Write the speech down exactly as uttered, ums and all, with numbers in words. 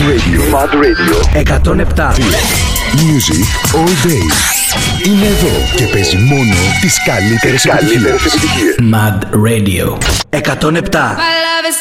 Radio. Mad Radio. εκατόν επτά. Music all day. Είναι εδώ και παίζει μόνο τις καλύτερες επιτυχίες. Mad Radio εκατόν επτά.